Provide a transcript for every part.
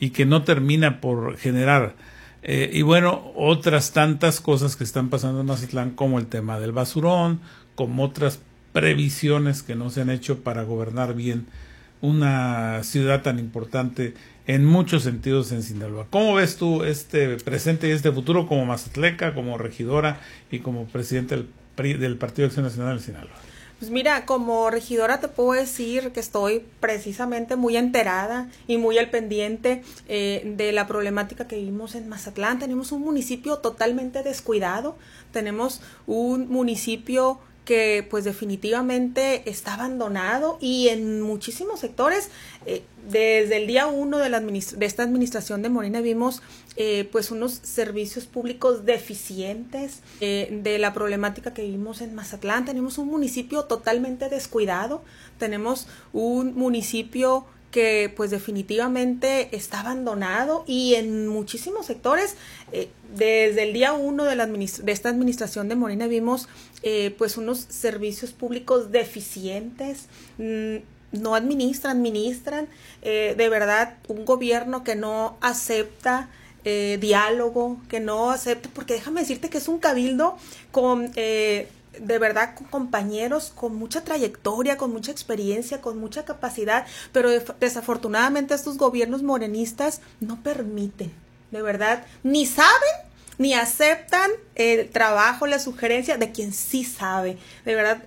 y que no termina por generar. Y bueno, otras tantas cosas que están pasando en Mazatlán, como el tema del basurón, como otras previsiones que no se han hecho para gobernar bien una ciudad tan importante en muchos sentidos en Sinaloa. ¿Cómo ves tú este presente y este futuro como mazatleca, como regidora y como presidente del Partido de Acción Nacional de Sinaloa? Pues mira, como regidora te puedo decir que estoy precisamente muy enterada y muy al pendiente de la problemática que vivimos en Mazatlán. Tenemos un municipio totalmente descuidado, tenemos un municipio que pues definitivamente está abandonado y en muchísimos sectores, desde el día 1 de esta administración de Morena vimos pues unos servicios públicos deficientes, de la problemática que vivimos en Mazatlán. Tenemos un municipio totalmente descuidado, tenemos un municipio que pues definitivamente está abandonado y en muchísimos sectores, desde el día 1 de esta administración de Morena vimos pues unos servicios públicos deficientes, no administran, de verdad un gobierno que no acepta diálogo, que no acepta, porque déjame decirte que es un cabildo con de verdad con compañeros con mucha trayectoria, con mucha experiencia, con mucha capacidad, pero desafortunadamente estos gobiernos morenistas no permiten, de verdad, ni saben ni aceptan el trabajo, la sugerencia de quien sí sabe. De verdad,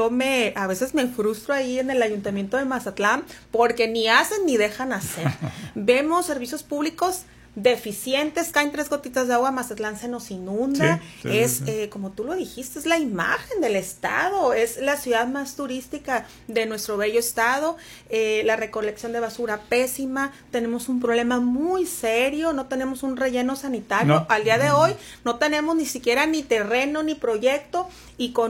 a veces me frustro ahí en el Ayuntamiento de Mazatlán porque ni hacen ni dejan hacer. Vemos servicios públicos deficientes, caen 3 gotitas de agua, Mazatlán se nos inunda, sí. Como tú lo dijiste, es la imagen del estado, es la ciudad más turística de nuestro bello estado, la recolección de basura pésima, tenemos un problema muy serio, no tenemos un relleno sanitario, al día de hoy no tenemos ni siquiera ni terreno ni proyecto y con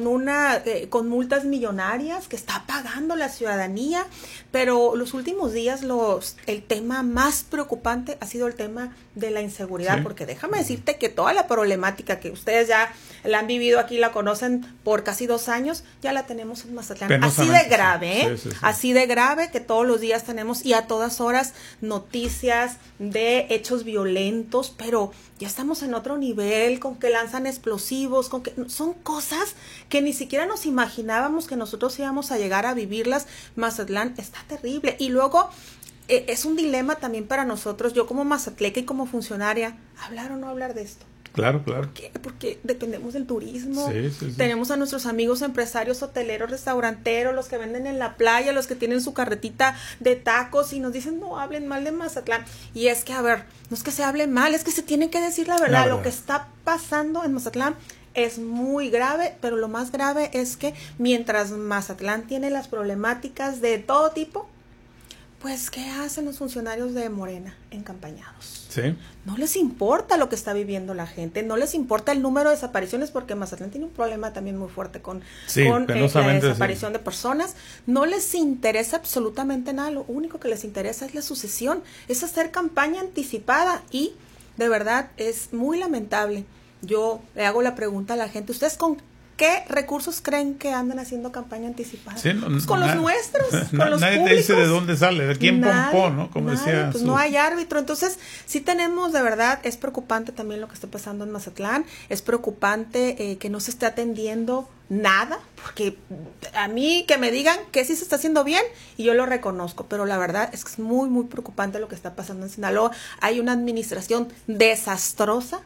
multas millonarias que está pagando la ciudadanía, pero los últimos días el tema más preocupante ha sido el tema de la inseguridad, sí. Porque déjame decirte que toda la problemática que ustedes ya la han vivido aquí, la conocen por casi 2 años, ya la tenemos en Mazatlán. Así de grave, sí. Así de grave que todos los días tenemos y a todas horas noticias de hechos violentos, pero ya estamos en otro nivel, con que lanzan explosivos, con que son cosas que ni siquiera nos imaginábamos que nosotros íbamos a llegar a vivirlas. Mazatlán está terrible y luego es un dilema también para nosotros, yo como mazatleca y como funcionaria, ¿hablar o no hablar de esto? Claro. ¿Por qué? Porque dependemos del turismo, sí. Tenemos a nuestros amigos empresarios, hoteleros, restauranteros, los que venden en la playa, los que tienen su carretita de tacos y nos dicen no hablen mal de Mazatlán. Y es que, a ver, no es que se hable mal, es que se tiene que decir la verdad. Lo que está pasando en Mazatlán es muy grave, pero lo más grave es que mientras Mazatlán tiene las problemáticas de todo tipo, pues, ¿qué hacen los funcionarios de Morena? Encampañados. Sí. No les importa lo que está viviendo la gente, no les importa el número de desapariciones, porque Mazatlán tiene un problema también muy fuerte con la desaparición de personas. No les interesa absolutamente nada, lo único que les interesa es la sucesión, es hacer campaña anticipada y, de verdad, es muy lamentable. Yo le hago la pregunta a la gente, ¿ustedes con qué recursos creen que andan haciendo campaña anticipada? Sí, pues con los nuestros, con los nadie públicos. Te dice de dónde sale, de quién pompó, ¿no? Como decía. Pues no hay árbitro. Entonces, sí tenemos, de verdad, es preocupante también lo que está pasando en Mazatlán. Es preocupante que no se esté atendiendo nada, porque a mí que me digan que sí se está haciendo bien y yo lo reconozco, pero la verdad es que es muy, muy preocupante lo que está pasando en Sinaloa. Hay una administración desastrosa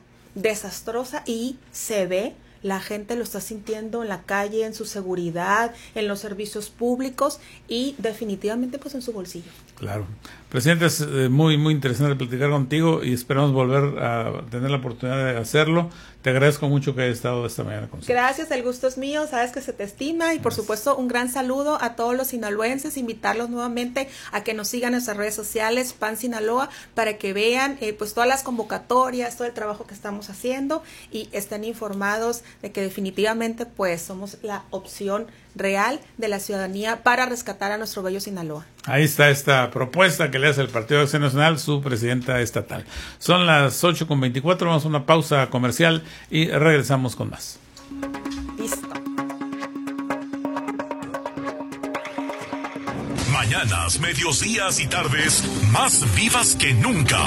y se ve. La gente lo está sintiendo en la calle, en su seguridad, en los servicios públicos y definitivamente pues en su bolsillo. Claro. Presidente, es muy, muy interesante platicar contigo y esperamos volver a tener la oportunidad de hacerlo. Te agradezco mucho que hayas estado esta mañana con nosotros. Gracias, el gusto es mío, sabes que se te estima y por supuesto un gran saludo a todos los sinaloenses, invitarlos nuevamente a que nos sigan en nuestras redes sociales, PAN Sinaloa, para que vean pues todas las convocatorias, todo el trabajo que estamos haciendo y estén informados de que definitivamente pues somos la opción real de la ciudadanía para rescatar a nuestro bello Sinaloa. Ahí está esta propuesta que le hace el Partido de Acción Nacional, su presidenta estatal. Son las 8:24, vamos a una pausa comercial y regresamos con más. Listo. Mañanas, medios, días y tardes más vivas que nunca.